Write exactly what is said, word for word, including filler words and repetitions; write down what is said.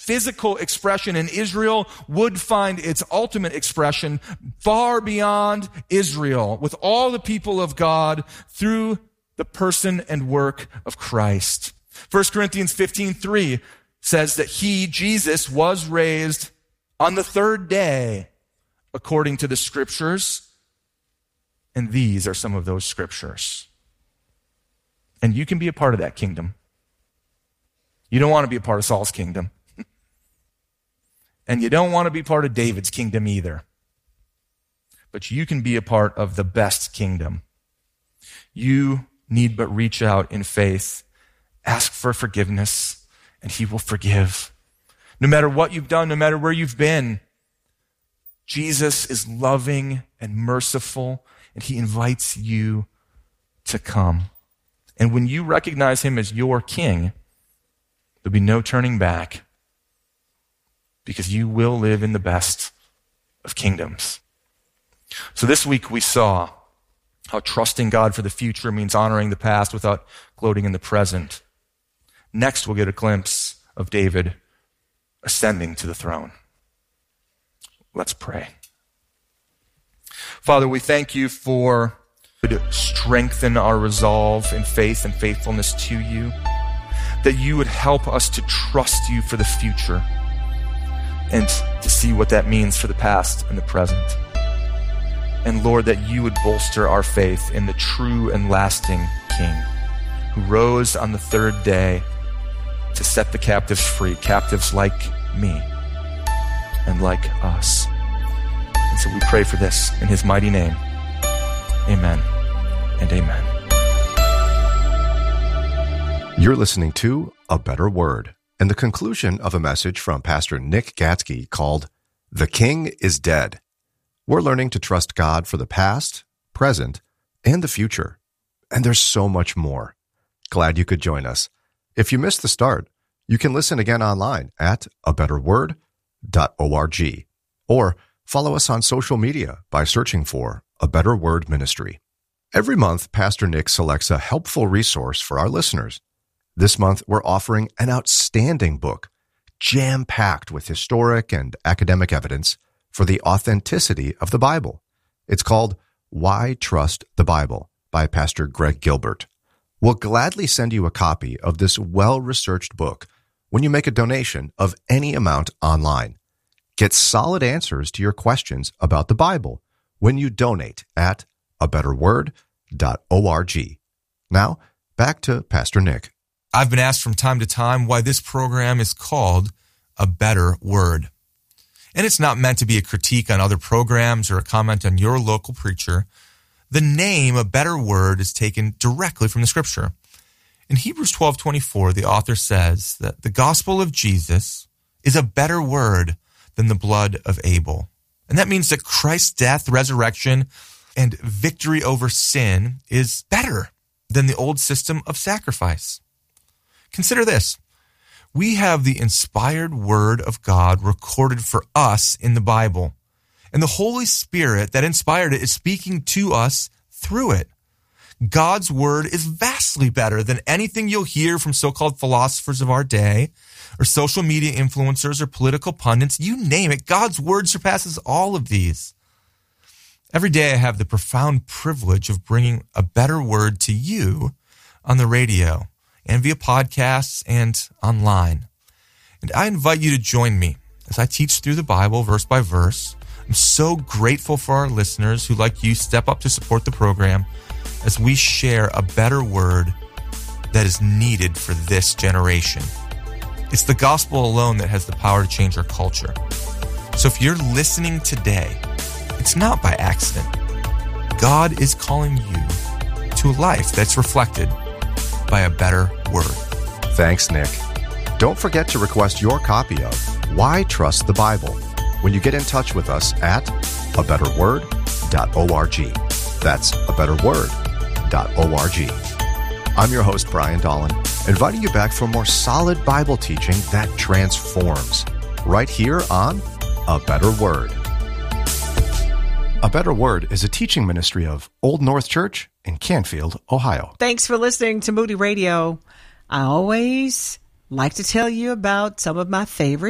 physical expression in Israel would find its ultimate expression far beyond Israel, with all the people of God through the person and work of Christ. First Corinthians fifteen three says that he, Jesus, was raised on the third day according to the scriptures. And these are some of those scriptures. And you can be a part of that kingdom. You don't want to be a part of Saul's kingdom. And you don't want to be part of David's kingdom either. But you can be a part of the best kingdom. You need but reach out in faith, ask for forgiveness, and he will forgive. No matter what you've done, no matter where you've been, Jesus is loving and merciful, and he invites you to come. And when you recognize him as your king, there'll be no turning back, because you will live in the best of kingdoms. So this week we saw how trusting God for the future means honoring the past without gloating in the present. Next, we'll get a glimpse of David ascending to the throne. Let's pray. Father, we thank you for strengthen our resolve in faith and faithfulness to you, that you would help us to trust you for the future and to see what that means for the past and the present. And Lord, that you would bolster our faith in the true and lasting King who rose on the third day to set the captives free, captives like me and like us. And so we pray for this in his mighty name. Amen and amen. You're listening to A Better Word and the conclusion of a message from Pastor Nick Gatzke called The King is Dead. We're learning to trust God for the past, present, and the future. And there's so much more. Glad you could join us. If you missed the start, you can listen again online at a better word dot org or follow us on social media by searching for A Better Word Ministry. Every month, Pastor Nick selects a helpful resource for our listeners. This month, we're offering an outstanding book, jam-packed with historic and academic evidence for the authenticity of the Bible. It's called Why Trust the Bible by Pastor Greg Gilbert. We'll gladly send you a copy of this well-researched book when you make a donation of any amount online. Get solid answers to your questions about the Bible when you donate at a better word dot org. Now, back to Pastor Nick. I've been asked from time to time why this program is called A Better Word. And it's not meant to be a critique on other programs or a comment on your local preacher. The name, A Better Word, is taken directly from the scripture. In Hebrews twelve twenty-four, the author says that the gospel of Jesus is a better word than the blood of Abel. And that means that Christ's death, resurrection, and victory over sin is better than the old system of sacrifice. Consider this. We have the inspired word of God recorded for us in the Bible. And the Holy Spirit that inspired it is speaking to us through it. God's word is vastly better than anything you'll hear from so-called philosophers of our day, or social media influencers, or political pundits. You name it, God's word surpasses all of these. Every day I have the profound privilege of bringing a better word to you on the radio and via podcasts and online. And I invite you to join me as I teach through the Bible verse by verse. I'm so grateful for our listeners who, like you, step up to support the program as we share a better word that is needed for this generation. It's the gospel alone that has the power to change our culture. So if you're listening today, it's not by accident. God is calling you to a life that's reflected by a better word. Thanks, Nick. Don't forget to request your copy of Why Trust the Bible when you get in touch with us at a better word dot org. That's a better word dot org. I'm your host, Brian Dolan, inviting you back for more solid Bible teaching that transforms, right here on A Better Word. A Better Word is a teaching ministry of Old North Church in Canfield, Ohio. Thanks for listening to Moody Radio. I always like to tell you about some of my favorite